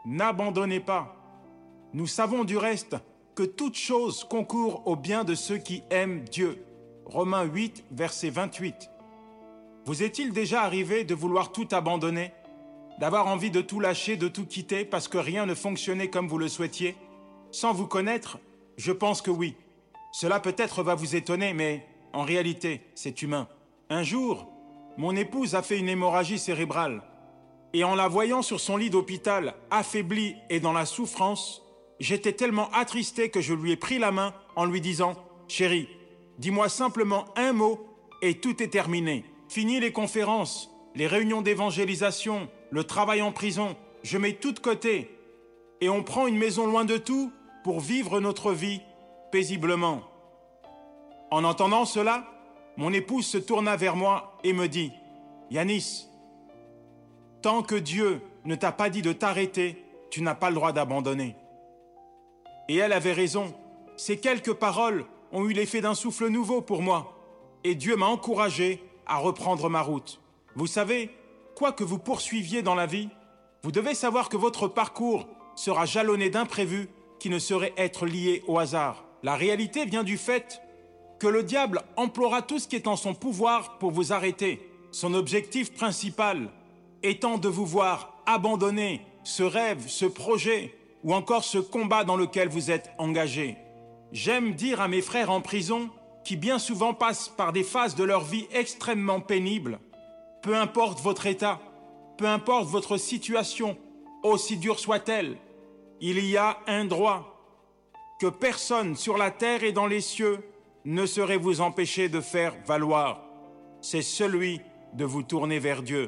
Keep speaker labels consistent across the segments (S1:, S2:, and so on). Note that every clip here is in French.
S1: N'abandonnez pas. Nous savons du reste que toute chose concourt au bien de ceux qui aiment Dieu. Romains 8, verset 28. Vous est-il déjà arrivé de vouloir tout abandonner, d'avoir envie de tout lâcher, de tout quitter parce que rien ne fonctionnait comme vous le souhaitiez? Sans vous connaître, je pense que oui. Cela peut-être va vous étonner, mais en réalité, c'est humain. Un jour, mon épouse a fait une hémorragie cérébrale. Et en la voyant sur son lit d'hôpital, affaiblie et dans la souffrance, j'étais tellement attristé que je lui ai pris la main en lui disant « Chérie, dis-moi simplement un mot et tout est terminé. Fini les conférences, les réunions d'évangélisation, le travail en prison, je mets tout de côté. Et on prend une maison loin de tout pour vivre notre vie paisiblement. » En entendant cela, mon épouse se tourna vers moi et me dit « Yanis, tant que Dieu ne t'a pas dit de t'arrêter, tu n'as pas le droit d'abandonner. » Et elle avait raison. Ces quelques paroles ont eu l'effet d'un souffle nouveau pour moi. Et Dieu m'a encouragé à reprendre ma route. Vous savez, quoi que vous poursuiviez dans la vie, vous devez savoir que votre parcours sera jalonné d'imprévus qui ne sauraient être liés au hasard. La réalité vient du fait que le diable emploiera tout ce qui est en son pouvoir pour vous arrêter. Son objectif principal étant de vous voir abandonner ce rêve, ce projet ou encore ce combat dans lequel vous êtes engagé. J'aime dire à mes frères en prison, qui bien souvent passent par des phases de leur vie extrêmement pénibles, peu importe votre état, peu importe votre situation, aussi dure soit-elle, il y a un droit que personne sur la terre et dans les cieux ne saurait vous empêcher de faire valoir. C'est celui de vous tourner vers Dieu.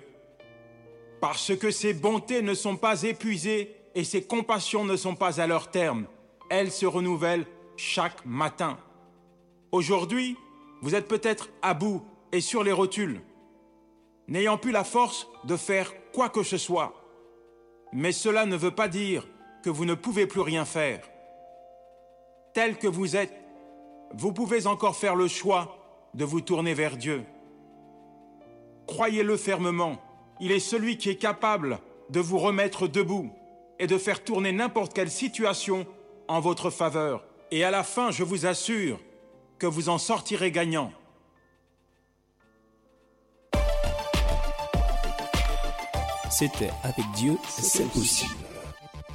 S1: Parce que ses bontés ne sont pas épuisées et ses compassions ne sont pas à leur terme. Elles se renouvellent chaque matin. Aujourd'hui, vous êtes peut-être à bout et sur les rotules, n'ayant plus la force de faire quoi que ce soit. Mais cela ne veut pas dire que vous ne pouvez plus rien faire. Tel que vous êtes, vous pouvez encore faire le choix de vous tourner vers Dieu. Croyez-le fermement, il est celui qui est capable de vous remettre debout et de faire tourner n'importe quelle situation en votre faveur. Et à la fin, je vous assure que vous en sortirez gagnant.
S2: C'était Avec Dieu, c'est possible.